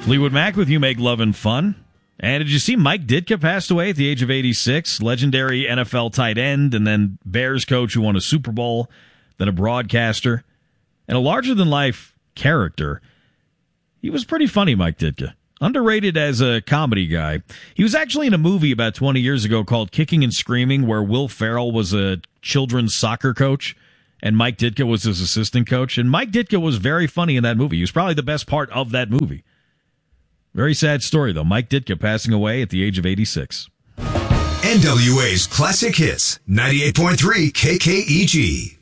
Fleetwood Mac with You Make Lovin' Fun. And did you see Mike Ditka passed away at the age of 86? Legendary NFL tight end, and then Bears coach who won a Super Bowl, then a broadcaster, and a larger-than-life character. He was pretty funny, Mike Ditka. Underrated as a comedy guy. He was actually in a movie about 20 years ago called Kicking and Screaming, where Will Ferrell was a children's soccer coach, and Mike Ditka was his assistant coach. And Mike Ditka was very funny in that movie. He was probably the best part of that movie. Very sad story, though. Mike Ditka passing away at the age of 86. NWA's Classic Hits, 98.3 KKEG.